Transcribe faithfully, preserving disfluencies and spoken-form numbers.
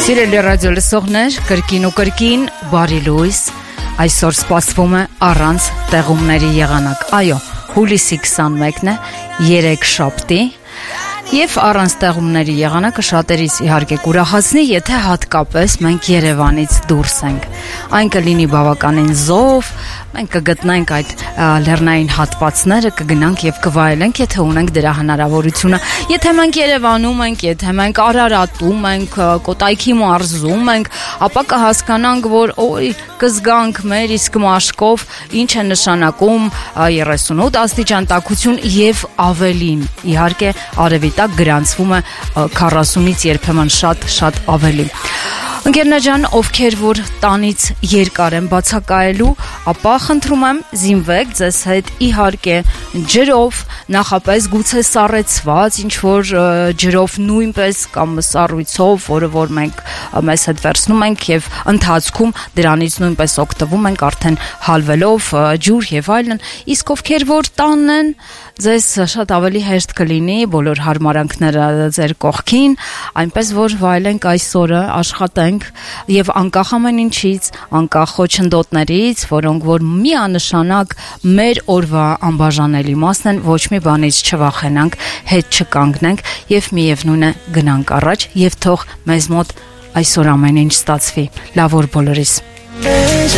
Սիրելի ռադիո լսողներ, կրկին ու կրկին, բարի լույս, այսօր սպասվում է առանց տեղումների եղանակ, այո, հուլիսի քսանմեկն է, երեքշաբթի, և առանց տեղումների եղանակը շատերից իհարկե կուրախացնի, եթե հատկապես մենք Երևանից դուրս ենք, այն կլինի բավականին զով, մենք կգտնենք այդ լեռնային հատվածները, կգնանք և կվայելենք, եթե ունենք դրա հնարավորությունը, եթե մենք Երևանում ենք, եթե մենք Արարատում ենք, Կոտայքի մարզում ենք, ապա կհասկանանք, որ օй, կզգանք մեր իսկ մաշկով ինչ է նշանակում երեսունութ աստիճան տաքություն և ավելին, իհարկե արևի տակ գրանցվում է քառասունից երբեմն շատ-շատ ավելի։ Ընկերներ ջան, ովքեր որ տանից երկար են բացակայելու, ապա խնդրում եմ զինվեք ձեզ հետ իհարկե ջրով, նախապես գուցե սառեցված, ինչ որ ջրով նույնպես կամ սառույցով, որը որ մենք մեզ հետ վերցնում ենք եւ ընթացքում դրանից նույնպես օգտվում ենք արդեն հալվելով ջուր եւ այլն, իսկ ովքեր որ տանն են, ձեզ շատ ավելի հեշտ կլինի բոլոր հարմարանքները ձեր կողքին, այնպես որ վայելենք այս օրը, աշխատենք եւ անկախ ամեն ինչից, անկախ խոչընդոտներից, որոնք որ միանշանակ մեր օրվա անբաժանելի մասն են, ոչ մի բանից չվախենանք, հետ չկանգնենք եւ միևնույն է գնանք առաջ եւ թող մեզ մոտ այսօր ամեն ինչ ստացվի։ Լավ օր բոլորիս։